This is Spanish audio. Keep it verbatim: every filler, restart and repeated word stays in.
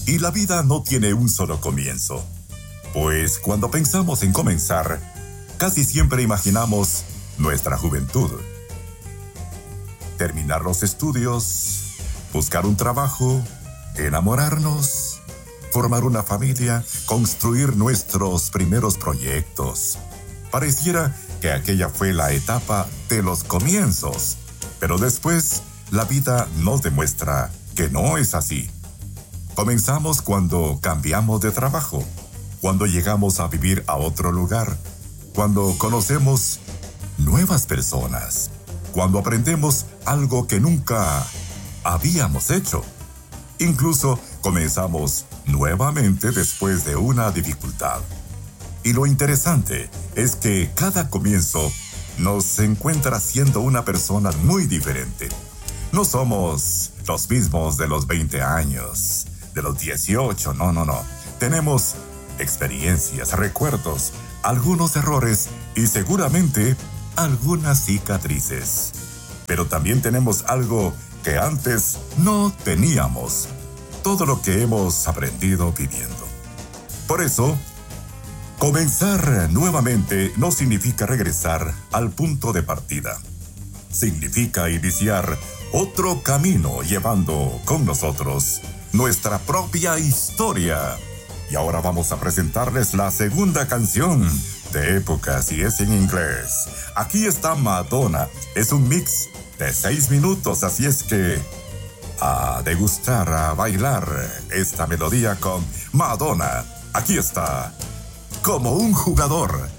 Y la vida no tiene un solo comienzo, pues cuando pensamos en comenzar, casi siempre imaginamos nuestra juventud. Terminar los estudios, buscar un trabajo, enamorarnos, formar una familia, construir nuestros primeros proyectos. Pareciera que aquella fue la etapa de los comienzos, pero después la vida nos demuestra que no es así. Comenzamos cuando cambiamos de trabajo, cuando llegamos a vivir a otro lugar, cuando conocemos nuevas personas, cuando aprendemos algo que nunca habíamos hecho. Incluso comenzamos nuevamente después de una dificultad. Y lo interesante es que cada comienzo nos encuentra siendo una persona muy diferente. No somos los mismos de los veinte años, de los dieciocho, no, no, no. Tenemos experiencias, recuerdos, algunos errores y seguramente algunas cicatrices. Pero también tenemos algo que antes no teníamos, todo lo que hemos aprendido viviendo. Por eso, comenzar nuevamente no significa regresar al punto de partida. Significa iniciar otro camino llevando con nosotros nuestra propia historia. Y ahora vamos a presentarles la segunda canción de época, si es en inglés. Aquí está Madonna. Es un mix de seis minutos, así es que a degustar, a bailar esta melodía con Madonna. Aquí está, como un jugador.